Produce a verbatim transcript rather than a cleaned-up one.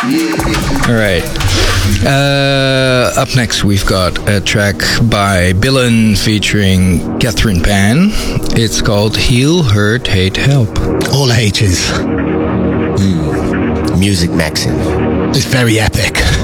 All right. Uh, up next, we've got a track by Billen featuring Catherine Pan. It's called Heal, Hurt, Hate, Help. All H's. Mm. Music Maxim. It's very epic.